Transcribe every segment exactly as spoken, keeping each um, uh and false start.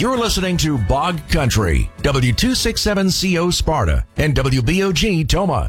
You're listening to Bog Country, W two sixty-seven C O Sparta and W B O G Toma.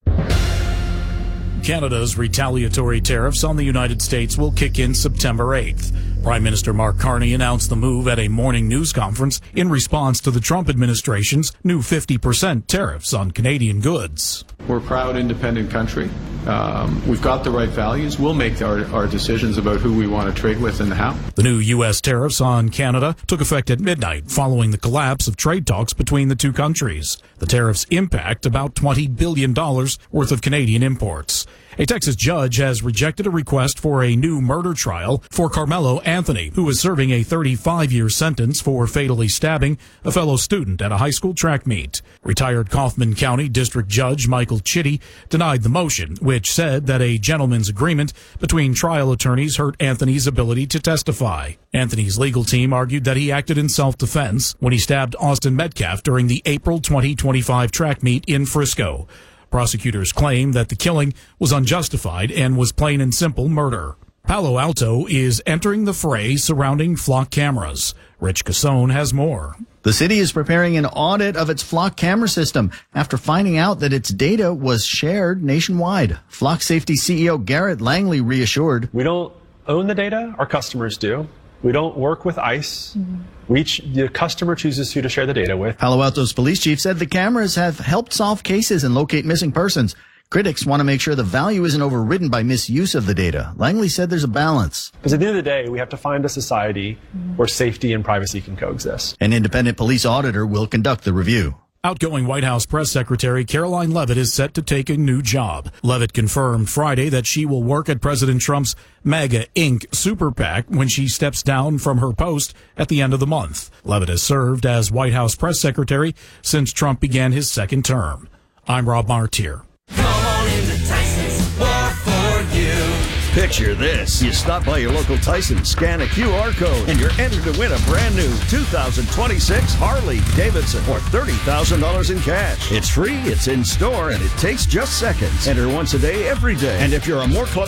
Canada's retaliatory tariffs on the United States will kick in September eighth. Prime Minister Mark Carney announced the move at a morning news conference in response to the Trump administration's new fifty percent tariffs on Canadian goods. We're a proud, independent country. Um, we've got the right values. We'll make our, our decisions about who we want to trade with and how. The new U S tariffs on Canada took effect at midnight following the collapse of trade talks between the two countries. The tariffs impact about twenty billion dollars worth of Canadian imports. A Texas judge has rejected a request for a new murder trial for Carmelo Anthony, who is serving a thirty-five year sentence for fatally stabbing a fellow student at a high school track meet. Retired Kaufman County District Judge Michael Chitty denied the motion, which said that a gentleman's agreement between trial attorneys hurt Anthony's ability to testify. Anthony's legal team argued that he acted in self-defense when he stabbed Austin Metcalf during the April twenty twenty-five track meet in Frisco. Prosecutors claim that the killing was unjustified and was plain and simple murder. Palo Alto is entering the fray surrounding flock cameras. Rich Cassone has more. The city is preparing an audit of its flock camera system after finding out that its data was shared nationwide. Flock Safety C E O Garrett Langley reassured. We don't own the data, our customers do. We don't work with ICE. Mm-hmm. We ch- the customer chooses who to share the data with. Palo Alto's police chief said the cameras have helped solve cases and locate missing persons. Critics want to make sure the value isn't overridden by misuse of the data. Langley said there's a balance. Because at the end of the day, we have to find a society where safety and privacy can coexist. An independent police auditor will conduct the review. Outgoing White House Press Secretary Caroline Leavitt is set to take a new job. Leavitt confirmed Friday that she will work at President Trump's MAGA Incorporated super PAC when she steps down from her post at the end of the month. Leavitt has served as White House Press Secretary since Trump began his second term. I'm Rob Martier. Come on into Tyson's, more for you. Picture this. You stop by your local Tyson, scan a Q R code, and you're entered to win a brand new two thousand twenty-six Harley Davidson or thirty thousand dollars in cash. It's free, it's in store, and it takes just seconds. Enter once a day, every day. And if you're a More Club